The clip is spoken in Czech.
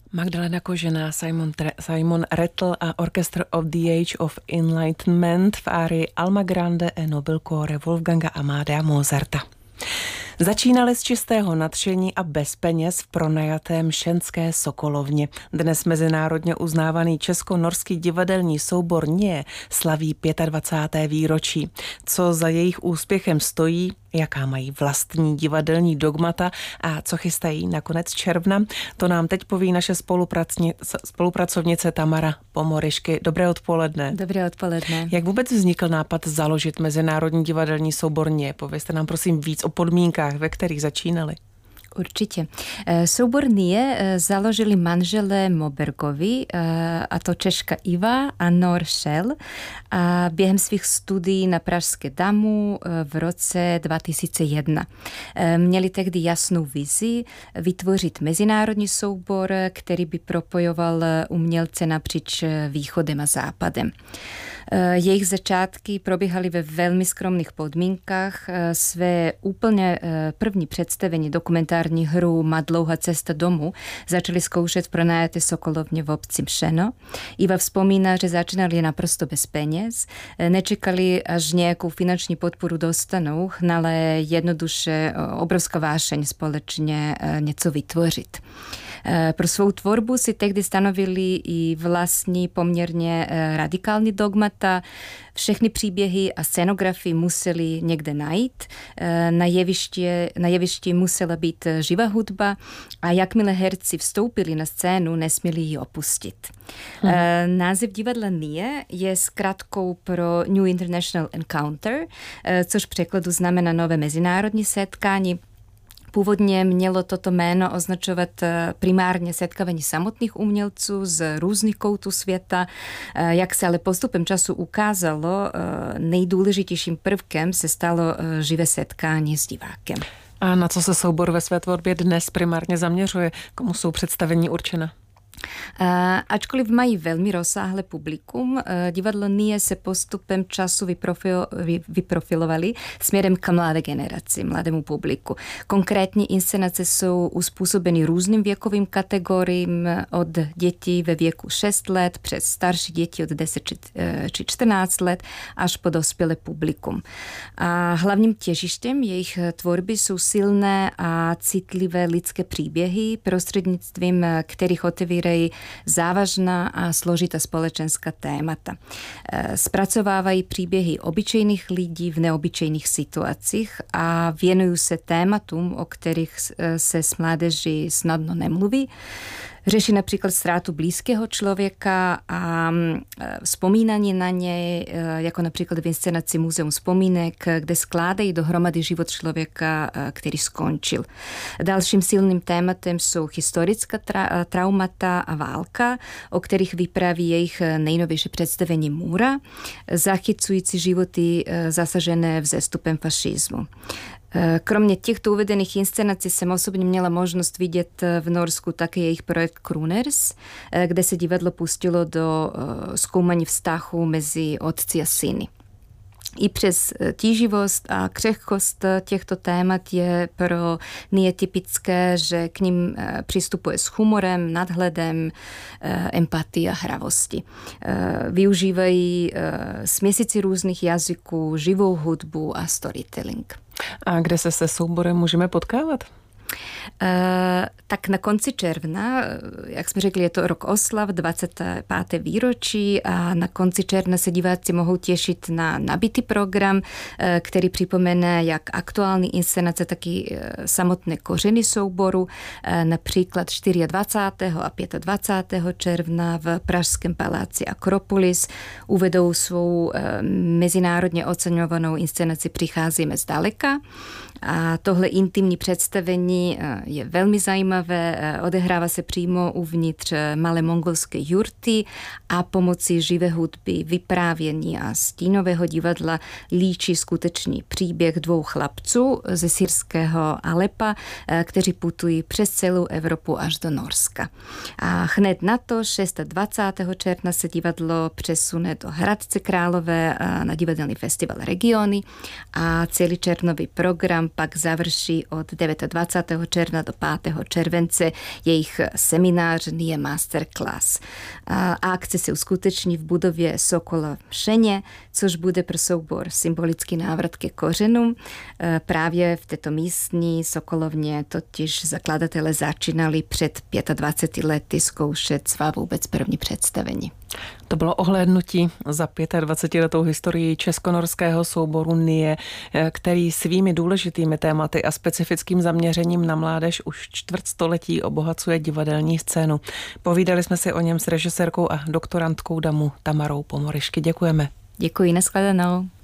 Magdalena Kožená, Simon Rattle a Orchestra of the Age of Enlightenment v árii Alma Grande e Nobelcore Wolfganga Amadea Mozarta. Začínali z čistého nadšení a bez peněz v pronajatém Šenské Sokolovně. Dnes mezinárodně uznávaný česko-norský divadelní soubor NIE slaví 25. výročí. Co za jejich úspěchem stojí, jaká mají vlastní divadelní dogmata a co chystají na konec června, to nám teď poví naše spolupracovnice Tamara Pomoryšky. Dobré odpoledne. Dobré odpoledne. Jak vůbec vznikl nápad založit mezinárodní divadelní soubor NIE? Povězte nám prosím víc o podmínkách, ve kterých začínali. Určitě. Soubor NIE založili manželé Mobergovi, a to Češka Iva a Nor Šel, a během svých studií na Pražské damu v roce 2001. Měli tehdy jasnou vizi vytvořit mezinárodní soubor, který by propojoval umělce napříč východem a západem. Jejich začátky probíhaly ve velmi skromných podmínkách. Své úplně první představení dokumentární hru Má dlouhá cesta domů začali zkoušet v pronajaté Sokolovně v obci Mšeno. Iva vzpomíná, že začínali naprosto bez peněz, nečekali, až nějakou finanční podporu dostanou, ale jednoduše obrovská vášeň společně něco vytvořit. Pro svou tvorbu si tehdy stanovili i vlastní poměrně radikální dogmata. Všechny příběhy a scenografii museli někde najít. Na jevišti musela být živá hudba a jakmile herci vstoupili na scénu, nesměli ji opustit. Název divadla NIE je zkratkou pro New International Encounter, což v překladu znamená nové mezinárodní setkání. Původně mělo toto jméno označovat primárně setkávání samotných umělců z různých koutů světa. Jak se ale postupem času ukázalo, nejdůležitějším prvkem se stalo živé setkání s divákem. A na co se soubor ve své tvorbě dnes primárně zaměřuje? Komu jsou představení určena? Ačkoliv mají velmi rozsáhlé publikum, divadlo NIE se postupem času vyprofilovali směrem k mladé generaci, mladému publiku. Konkrétní inscenace jsou uspůsobeny různým věkovým kategoriím od dětí ve věku 6 let přes starší děti od 10 či 14 let až po dospělé publikum. A hlavním těžištěm jejich tvorby jsou silné a citlivé lidské příběhy, prostřednictvím kterých otevírají závažná a složitá společenská témata. Zpracovávají příběhy obyčejných lidí v neobyčejných situacích a věnují se tématům, o kterých se s mládeží snadno nemluví. Řeší například ztrátu blízkého člověka a vzpomínání na něj, jako například v inscenaci Muzeum vzpomínek, kde skládají dohromady život člověka, který skončil. Dalším silným tématem jsou historická traumata a válka, o kterých vypráví jejich nejnovější představení Můra, zachycující životy zasažené vzestupem fašismu. Kromě těchto uvedených inscenací jsem osobně měla možnost vidět v Norsku také jejich projekt Kruners, kde se divadlo pustilo do zkoumání vztahu mezi otci a syny. I přes tíživost a křehkost těchto témat je pro NIE typické, že k ním přistupuje s humorem, nadhledem, empatií a hravosti. Využívají směsici různých jazyků, živou hudbu a storytelling. A kde se souborem můžeme potkávat? Tak na konci června, jak jsme řekli, je to rok oslav, 25. výročí a na konci června se diváci mohou těšit na nabitý program, který připomene jak aktuální inscenace, tak i samotné kořeny souboru. Například 24. a 25. června v pražském paláci Akropolis uvedou svou mezinárodně oceňovanou inscenaci Přicházíme zdaleka. A tohle intimní představení je velmi zajímavé, odehrává se přímo uvnitř malé mongolské jurty a pomocí živé hudby, vyprávění a stínového divadla líčí skutečný příběh 2 chlapců ze syrského Alepa, kteří putují přes celou Evropu až do Norska. A hned na to 26. června se divadlo přesune do Hradce Králové na divadelní festival Regiony a celý červnový program program pak završí od 29. června do 5. července jejich seminář NIE Masterclass. A akce se uskuteční v budově Sokola v Šeně, což bude pro soubor symbolický návrat ke kořenům. Právě v této místní Sokolovně totiž zakladatelé začínali před 25 lety zkoušet svá vůbec první představení. To bylo ohlédnutí za 25letou historii českonorského souboru NIE, který svými důležitými tématy a specifickým zaměřením na mládež už čtvrtstoletí obohacuje divadelní scénu. Povídali jsme si o něm s režisérkou a doktorantkou DAMu Tamarou Pomoryšky. Děkujeme. Děkuji, nashledanou.